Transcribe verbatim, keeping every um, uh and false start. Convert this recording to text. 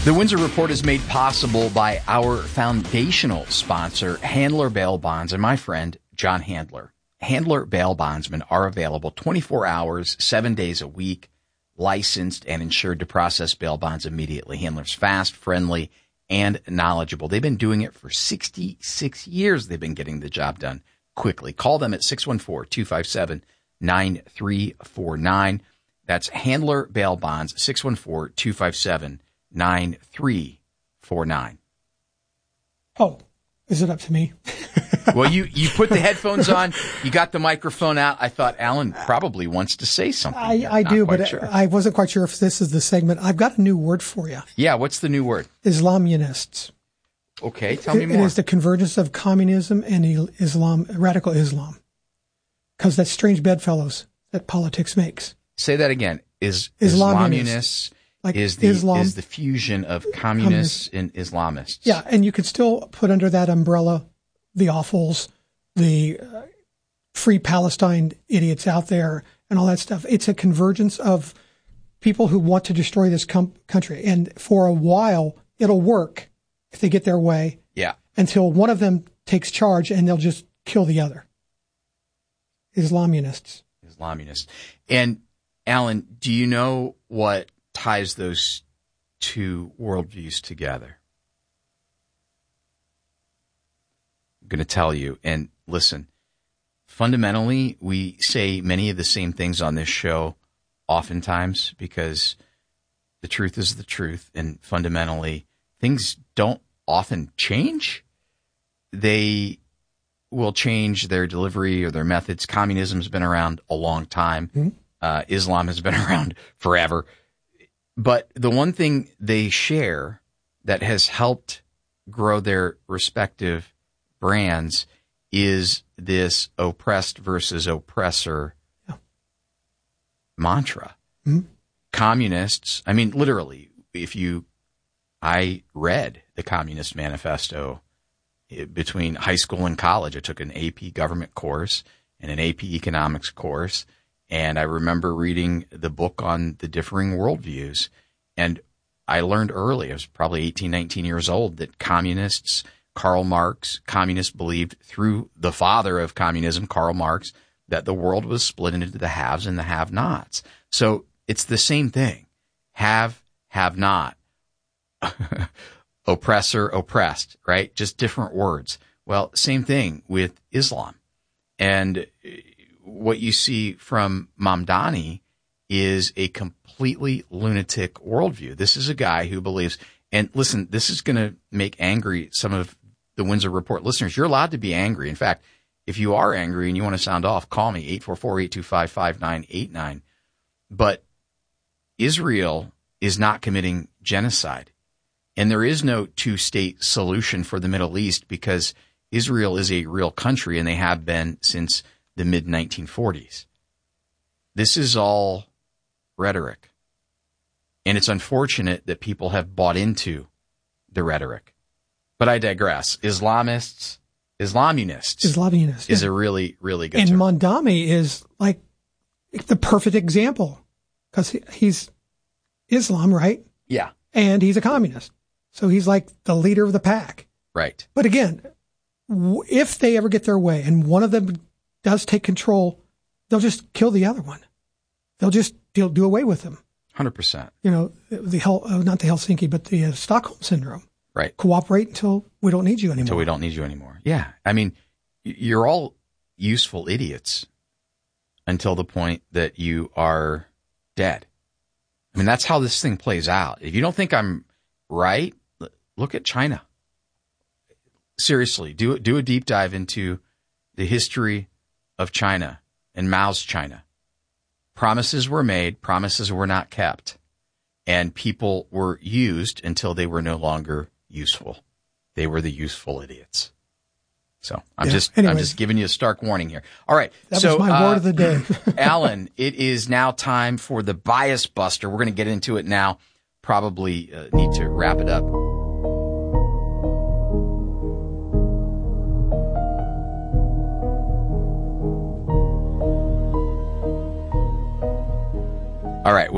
The Windsor Report is made possible by our foundational sponsor, Handler Bail Bonds, and my friend, John Handler. Handler Bail Bondsmen are available twenty-four hours, seven days a week, licensed and insured to process bail bonds immediately. Handler's fast, friendly, and knowledgeable. They've been doing it for sixty-six years. They've been getting the job done quickly. Call them at six one four, two five seven, nine three four nine. That's Handler Bail Bonds, six one four, two five seven, nine three four nine. Oh, is it up to me? Well, you, you put the headphones on, you got the microphone out. I thought Alan probably wants to say something. I, I do, but sure. I wasn't quite sure if this is the segment. I've got a new word for you. Yeah, what's the new word? Islamunists. Okay, tell me it, more. It is the convergence of communism and Islam, radical Islam. Because that's strange bedfellows that politics makes. Say that again. Is Islamunists. Like is the Islam, is the fusion of communists and Islamists. Yeah, and you could still put under that umbrella the awfuls, the uh, free Palestine idiots out there, and all that stuff. It's a convergence of people who want to destroy this com- country. And for a while, it'll work if they get their way. Yeah. Until one of them takes charge and they'll just kill the other. Islamunists. Islamunists. And, Alan, do you know what ties those two worldviews together? I'm going to tell you. And listen, fundamentally, we say many of the same things on this show oftentimes because the truth is the truth. And fundamentally, things don't often change. They will change their delivery or their methods. Communism has been around a long time. Mm-hmm. Uh, Islam has been around forever. But the one thing they share that has helped grow their respective brands is this oppressed versus oppressor yeah. mantra. Mm-hmm. Communists, I mean, literally, if you, I read the Communist Manifesto between high school and college. I took an A P government course and an A P economics course. And I remember reading the book on the differing worldviews. And I learned early, I was probably eighteen, nineteen years old, that communists, Karl Marx, communists believed through the father of communism, Karl Marx, that the world was split into the haves and the have-nots. So it's the same thing. Have, have not. Oppressor, oppressed, right? Just different words. Well, same thing with Islam. And what you see from Mamdani is a completely lunatic worldview. This is a guy who believes, and listen, this is going to make angry some of the Windsor Report listeners. You're allowed to be angry. In fact, if you are angry and you want to sound off, call me, eight four four, eight two five, five nine eight nine. But Israel is not committing genocide. And there is no two-state solution for the Middle East because Israel is a real country, and they have been since the mid nineteen forties. This is all rhetoric. And it's unfortunate that people have bought into the rhetoric. But I digress. Islamists, Islamunists, Islamunists is yeah. a really, really good and term. And Mamdani is like the perfect example because he, he's Islam, right? Yeah. And he's a communist. So he's like the leader of the pack. Right. But again, w- if they ever get their way and one of them does take control, they'll just kill the other one. They'll just do, do away with them. one hundred percent. You know, the Hel- uh, not the Helsinki, but the uh, Stockholm Syndrome. Right. Cooperate until we don't need you anymore. Until we don't need you anymore. Yeah. I mean, you're all useful idiots until the point that you are dead. I mean, that's how this thing plays out. If you don't think I'm right, look at China. Seriously, do do a deep dive into the history of China and Mao's China. Promises were made, promises were not kept, and people were used until they were no longer useful. They were the useful idiots. So I'm yeah, just anyways. I'm just giving you a stark warning here. All right. That so, was my uh, word of the day. Alan, it is now time for the Bias Buster. We're going to get into it now. Probably uh, need to wrap it up. All right.